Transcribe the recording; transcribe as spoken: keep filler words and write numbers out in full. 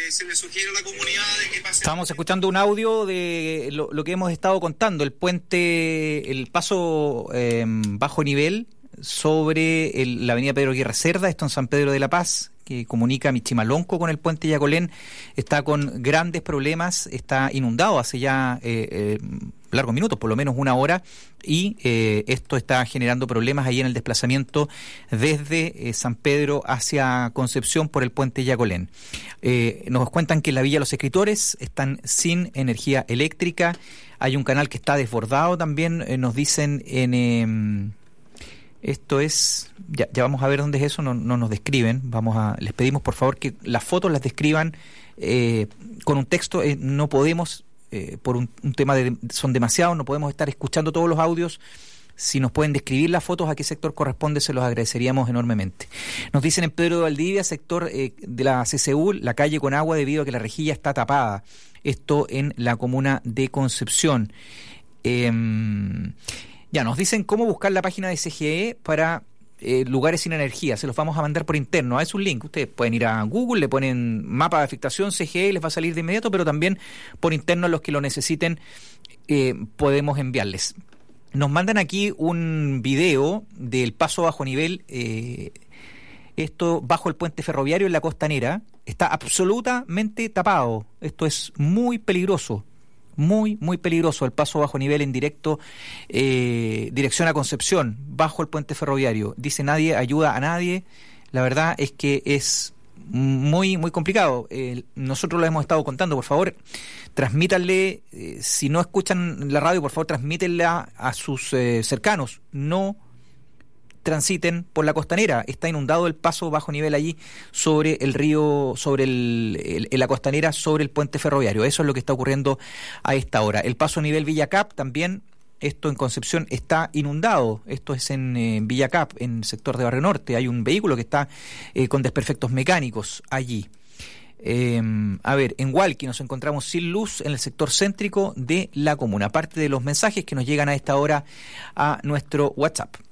se le sugiere a la comunidad de que pase. Estamos escuchando un audio de lo, lo que hemos estado contando, el puente, el paso eh, bajo nivel sobre el, la avenida Pedro Aguirre Cerda, esto en San Pedro de la Paz, que comunica Michimalonco con el puente Yacolén, está con grandes problemas, está inundado hace ya eh, eh, largos minutos, por lo menos una hora, y eh, esto está generando problemas ahí en el desplazamiento desde eh, San Pedro hacia Concepción por el puente Yacolén. Eh, nos cuentan que en la Villa Los Escritores están sin energía eléctrica, hay un canal que está desbordado también, eh, nos dicen en... Eh, Esto es, ya, ya vamos a ver dónde es eso, no, no nos describen, vamos a, les pedimos por favor que las fotos las describan eh, con un texto, eh, no podemos, eh, por un, un tema de, son demasiados, no podemos estar escuchando todos los audios, si nos pueden describir las fotos a qué sector corresponde se los agradeceríamos enormemente. Nos dicen en Pedro de Valdivia, sector eh, de la C C U, la calle con agua debido a que la rejilla está tapada, esto en la comuna de Concepción. Eh, Ya, nos dicen cómo buscar la página de C G E para eh, lugares sin energía. Se los vamos a mandar por interno. Es un link. Ustedes pueden ir a Google, le ponen mapa de afectación C G E y les va a salir de inmediato, pero también por interno a los que lo necesiten eh, podemos enviarles. Nos mandan aquí un video del paso bajo nivel, eh, esto bajo el puente ferroviario en la Costanera. Está absolutamente tapado. Esto es muy peligroso. Muy, muy peligroso el paso bajo nivel en directo, eh, dirección a Concepción, bajo el puente ferroviario. Dice nadie, ayuda a nadie. La verdad es que es muy, muy complicado. Eh, nosotros lo hemos estado contando, por favor, transmítanle, eh, si no escuchan la radio, por favor, transmítenla a sus eh, cercanos. No transiten por la Costanera, está inundado el paso bajo nivel allí sobre el río, sobre el, el, el la Costanera, sobre el puente ferroviario. Eso es lo que está ocurriendo a esta hora. El paso a nivel Villa Cap también, esto en Concepción está inundado, esto es en eh, Villa Cap, en el sector de Barrio Norte, hay un vehículo que está eh, con desperfectos mecánicos allí. Eh, a ver, en Hualqui nos encontramos sin luz en el sector céntrico de la comuna, aparte de los mensajes que nos llegan a esta hora a nuestro WhatsApp.